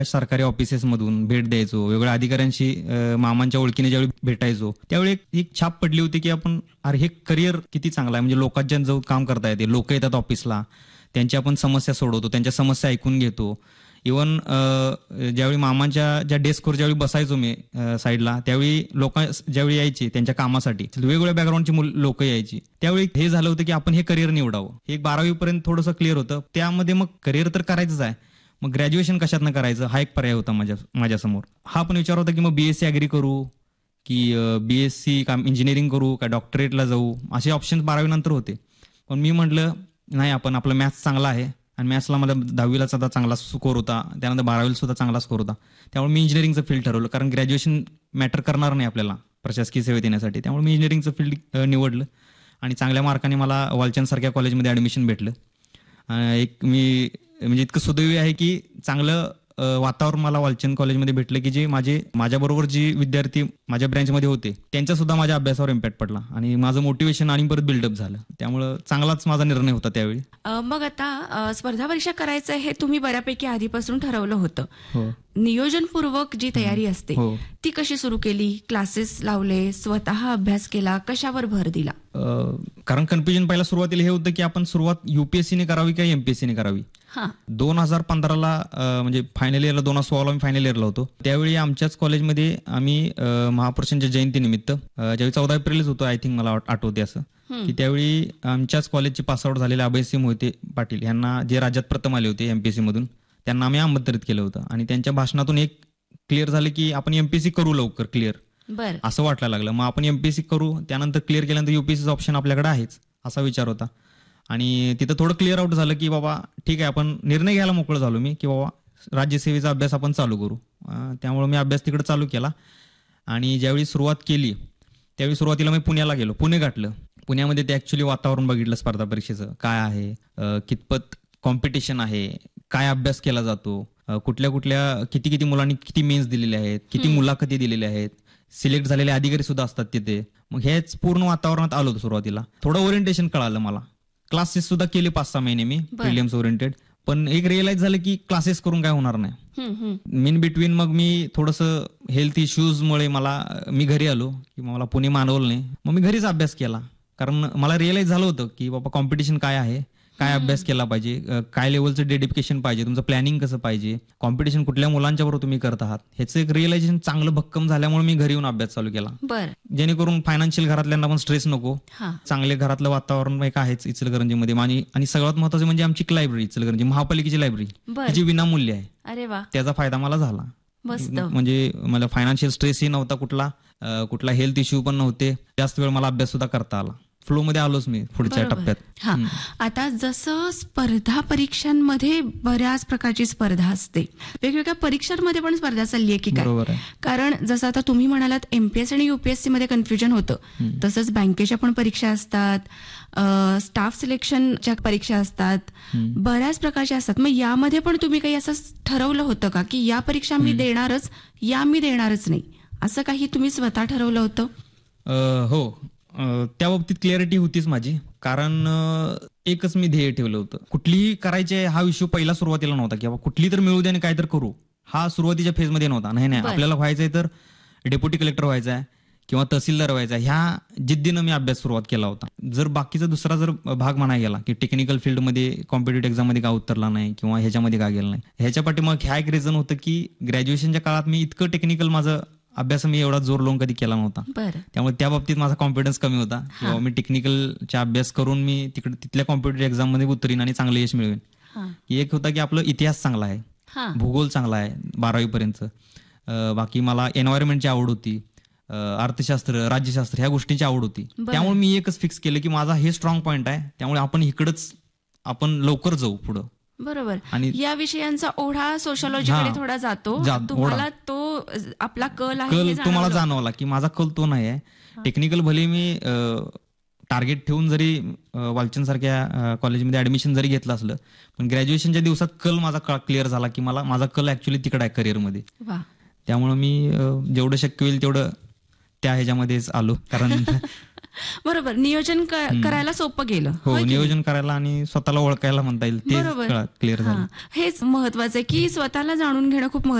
सरकारी ऑफिसेसमधून भेट द्यायचो, वेगवेगळ्या अधिकाऱ्यांशी मामांच्या ओळखीने ज्यावेळी भेटायचो त्यावेळी एक छाप पडली होती की आपण अरे हे करिअर किती चांगलं आहे, म्हणजे लोकांच्या जाऊन काम करता येते, लोक येतात ऑफिसला, त्यांची आपण समस्या सोडवतो, त्यांच्या समस्या ऐकून घेतो. इव्हन ज्यावेळी मामांच्या ज्या डेस्कवर ज्यावेळी बसायचो मी साईडला, त्यावेळी लोक ज्यावेळी यायची त्यांच्या कामासाठी वेगवेगळ्या बॅकग्राऊंडची लोक यायची, त्यावेळी हे झालं होतं की आपण हे करिअर निवडावं. हे 12वी पर्यंत थोडंसं क्लिअर होतं. त्यामध्ये मग करिअर तर करायचंच आहे, मग ग्रॅज्युएशन कशातनं करायचं हा एक पर्याय होता माझ्यासमोर. हा पण विचार होता की मग BSc ॲग्री करू की BSc का इंजिनिअरिंग करू का डॉक्टरेटला जाऊ, असे ऑप्शन्स 12वी नंतर होते. पण मी म्हटलं नाही, आपण आपला मॅथ्स चांगला आहे आणि मॅथ्सला मला 10वीला सुद्धा चांगला स्कोर होता, त्यानंतर 12वीला सुद्धा चांगला स्कोर होता. त्यामुळे मी इंजिनिअरिंगचं फील्ड ठरवलं, कारण ग्रॅज्युएशन मॅटर करणार नाही आपल्याला प्रशासकीय सेवेत येण्यासाठी. त्यामुळे मी इंजिनिअरिंगचं फील्ड निवडलं आणि चांगल्या मार्काने मला वालचंदसारख्या कॉलेजमध्ये ॲडमिशन भेटलं. एक मी म्हणजे इतकं सुदैवी आहे की चांगलं वातावरण मला वालचंद कॉलेजमध्ये भेटलं की जे माझ्याबरोबर जी विद्यार्थी माझ्या ब्रँचमध्ये होते त्यांचा सुद्धा माझ्या अभ्यासावर इम्पॅक्ट पडला आणि माझं मोटिवेशन आणि परत बिल्डअप झालं. त्यामुळं चांगलाच माझा निर्णय होता त्यावेळी. मग आता स्पर्धा परीक्षा करायचं हे तुम्ही बऱ्यापैकी आधीपासून ठरवलं होतं. हो. नियोजनपूर्वक जी तयारी असते ती कशी सुरू केली? क्लासेस लावले, स्वतः अभ्यास केला, कशावर भर दिला? कारण कन्फ्युजन पहिला सुरुवातीला हे होतं की आपण सुरुवात UPSCने करावी का MPSCने करावी. 2015ला म्हणजे फायनल इयरला 2016ला मी फायनल इयरला होतो. त्यावेळी आमच्याच कॉलेजमध्ये आम्ही महापुरुषांच्या जयंतीनिमित्त ज्यावेळी 14 एप्रिलच होतं आय थिंक, मला आठवते असं, की त्यावेळी आमच्याच कॉलेजचे पासआउट झालेले अभयसिंह मोहिते पाटील यांना जे राज्यात प्रथम आले होते MPSC मधून, त्यांना आम्ही आमंत्रित केलं होतं आणि त्यांच्या भाषणातून एक क्लिअर झालं की आपण MPSC करू लवकर क्लिअर, असं वाटायला लागलं. मग आपण MPSC करू, त्यानंतर क्लिअर केल्यानंतर UPSCचं ऑप्शन आपल्याकडे आहेच असा विचार होता. आणि तिथं थोडं क्लिअर आउट झालं की बाबा ठीक आहे, आपण निर्णय घ्यायला मोकळं झालो मी की बाबा राज्यसेवेचा अभ्यास आपण चालू करू. त्यामुळे मी अभ्यास तिकडे चालू केला आणि ज्यावेळी सुरुवात केली त्यावेळी सुरुवातीला मी पुण्याला गेलो, पुणे गाठलं. पुण्यामध्ये ते ऍक्च्युली वातावरण बघितलं स्पर्धा परीक्षेचं काय आहे, कितपत कॉम्पिटिशन आहे, काय अभ्यास केला जातो, कुठल्या किती मुलांनी किती मेन्स दिलेले आहेत, किती मुलाखती दिलेल्या आहेत, सिलेक्ट झालेले अधिकारी सुद्धा असतात तिथे. मग हेच पूर्ण वातावरणात आलो होतो सुरुवातीला. थोडं ओरिएंटेशन कळालं मला, क्लासेस सुद्धा केले 5-6 महिने मी प्रिलिम्स ओरिएंटेड. पण एक रिअलाइज झालं की क्लासेस करून काय होणार नाही. इन बिटवीन मग मी थोडंसं हेल्थ इश्यूजमुळे मी घरी आलो की मला पुणे मानवलं नाही, मग मी घरीच अभ्यास केला. कारण मला रिअलाइज झालं होतं की बाबा कॉम्पिटिशन काय आहे, काय अभ्यास केला पाहिजे, काय लेवलचं डेडिकेशन पाहिजे, तुमचं प्लॅनिंग कसं पाहिजे, कॉम्पिटिशन कुठल्या मुलांच्या बरोबर तुम्ही करत आहात, ह्याचं एक रिअलायझेशन चांगलं भक्कम झाल्यामुळे मी घरी येऊन अभ्यास चालू केला. जेणेकरून फायनान्शियल घरातल्यांना पण स्ट्रेस नको, चांगले घरातलं वातावरण एक आहेच इचलकरंजीमध्ये. आणि सगळ्यात महत्त्वाचं म्हणजे आमची लायब्ररी, इचलकरंजी महापालिकेची लायब्ररी जी विनामूल्य आहे. अरे वा, त्याचा फायदा मला झाला. म्हणजे मला फायनान्शियल स्ट्रेसही नव्हता, कुठला हेल्थ इश्यू पण नव्हते, जास्त वेळ मला अभ्यास सुद्धा करता आला. फ्लो मध्ये आलोच मी पुढच्या टप्प्यात. आता जसं स्पर्धा परीक्षांमध्ये बऱ्याच प्रकारची स्पर्धा असते, वेगवेगळ्या परीक्षांमध्ये पण स्पर्धा चालली आहे की काय? कारण जसं आता तुम्ही म्हणालात MPSC आणि UPSC मध्ये कन्फ्युजन होतं, तसंच बँकेच्या पण परीक्षा असतात, स्टाफ सिलेक्शनच्या परीक्षा असतात, बऱ्याच प्रकारच्या असतात. मग यामध्ये पण तुम्ही काही असं ठरवलं होतं का की या परीक्षा मी देणारच, या मी देणारच नाही, असं काही तुम्ही स्वतः ठरवलं होतं? हो, त्या बाबतीत क्लॅरिटी होतीच माझी. कारण एकच मी ध्येय ठेवलं होतं, कुठलीही करायचे हा विषय पहिला सुरुवातीला नव्हता की बाबा कुठली तर मिळू दे आणि काय तर करू, हा सुरुवातीच्या फेजमध्ये नव्हता. नाही आपल्याला व्हायचंय तर डेप्युटी कलेक्टर व्हायचा आहे किंवा तहसीलदार व्हायचा आहे, ह्या जिद्दीनं मी अभ्यास सुरुवात केला होता. जर बाकीचा दुसरा जर भाग म्हणायला गेला की टेक्निकल फील्डमध्ये कॉम्पिटेटिव्ह एक्झाममध्ये का उतरला नाही किंवा ह्याच्यामध्ये का गेला नाही, ह्याच्या पाठीमाग ह्या एक रिझन होतं की ग्रॅज्युएशनच्या काळात मी इतकं टेक्निकल माझं अभ्यास मी एवढा जोर लावून कधी केला नव्हता. त्यामुळे त्या बाबतीत माझा कॉन्फिडन्स कमी होता किंवा मी टेक्निकलचा अभ्यास करून मी तिथल्या कॉम्पिटेटिव्ह एक्झाम मध्ये उतरीन आणि चांगलं यश मिळवेन. एक होता की आपलं इतिहास चांगला आहे, भूगोल चांगला आहे 12वी पर्यंत. बाकी मला एन्व्हायरमेंटची आवड होती, अर्थशास्त्र, राज्यशास्त्र ह्या गोष्टींची आवड होती. त्यामुळे मी एकच फिक्स केलं की माझा हे स्ट्रॉंग पॉईंट आहे, त्यामुळे आपण लवकर जाऊ पुढं. बरोबर. आणि या विषयांचा ओढा सोशॉलॉजीकडे थोडा जातो, तुम्हाला तो आपला कल आहे तुम्हाला जाणवला की माझा कल तो नाही आहे. टेक्निकल भले मी टार्गेट ठेवून जरी वालचंद सारख्या कॉलेजमध्ये ऍडमिशन जरी घेतलं असलं, पण ग्रॅज्युएशनच्या दिवसात कल माझा क्लिअर झाला की माझा कल ऍक्च्युली तिकडे आहे करिअरमध्ये. त्यामुळे मी जेवढं शक्य होईल तेवढं त्या ह्याच्यामध्येच आलो. कारण बरोबर, नियोजन करायला सोपं गेलं. हो, नियोजन करायला आणि स्वतःला ओळखायला म्हणता येईल ते क्लिअर झालं. हेच महत्वाचं आहे की स्वतःला जाणून घेणं खूप